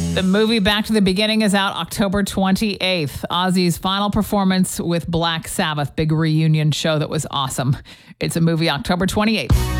The movie Back to the Beginning is out October 28th. Ozzy's final performance with Black Sabbath, big reunion show that was awesome. It's a movie October 28th.